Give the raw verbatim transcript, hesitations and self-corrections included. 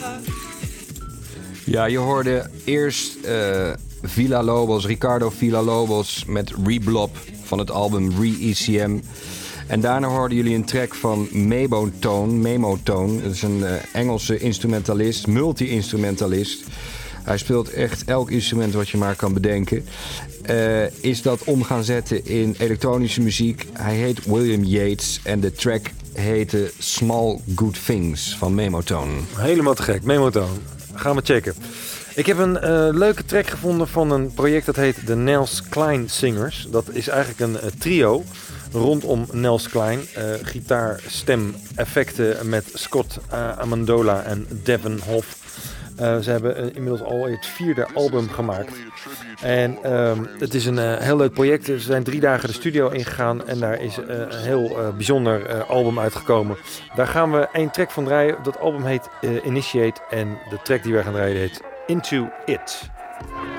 Ja, je hoorde eerst uh, Villa-Lobos, Ricardo Villa-Lobos met Reblob van het album Re-E C M. En daarna hoorden jullie een track van Memotone. Memotone, dat is een uh, Engelse instrumentalist, multi-instrumentalist. Hij speelt echt elk instrument wat je maar kan bedenken. Uh, is dat om gaan zetten in elektronische muziek. Hij heet William Yates en de track heette Small Good Things van Memotone. Helemaal te gek, Memotone. Gaan we checken. Ik heb een uh, leuke track gevonden van een project dat heet de Nels Klein Singers. Dat is eigenlijk een uh, trio rondom Nels Klein. Uh, gitaar, stem, effecten met Scott uh, Amendola en Devin Hoff. Uh, ze hebben uh, inmiddels al het vierde album gemaakt. En uh, het is een uh, heel leuk project. Ze zijn drie dagen de studio ingegaan en daar is uh, een heel uh, bijzonder uh, album uitgekomen. Daar gaan we één track van draaien. Dat album heet uh, Initiate en de track die wij gaan draaien heet Into It.